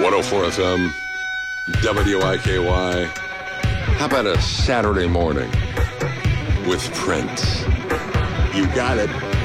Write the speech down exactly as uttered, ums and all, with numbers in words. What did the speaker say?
one oh four F M, W I K Y. How about a Saturday morning with Prince? You got it.